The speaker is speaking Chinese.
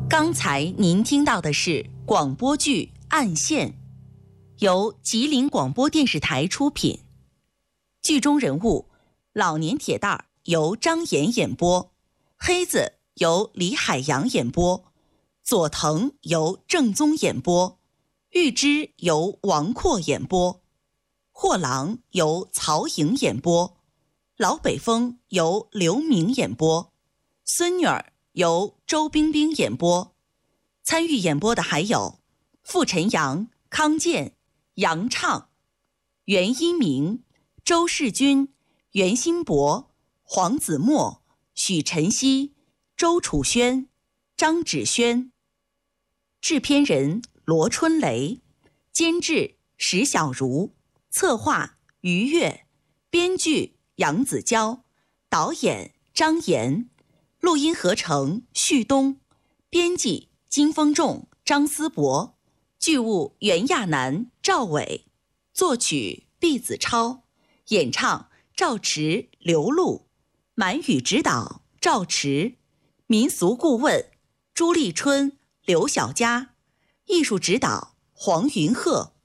刚才您听到的是广播剧《暗线》，由吉林广播电视台出品。剧中人物老年铁蛋儿由张岩演播，黑子由李海洋演播，佐藤由郑宗演播，玉芝由王阔演播，货郎由曹颖演播，老北风由刘明演播，孙女儿由周冰冰演播。参与演播的还有傅晨阳、康健、杨畅、袁一鸣、周世军、袁新博、黄子墨、许晨曦、周楚轩、张芷轩。制片人罗春雷，监制石小茹，策划于越，编剧杨子娇，导演张岩，录音合成旭东，编辑金风仲、张思博，剧务袁亚楠、赵伟，作曲毕子超，演唱赵驰、刘璐，满语指导赵驰，民俗顾问朱立春、刘小佳，艺术指导黄云鹤。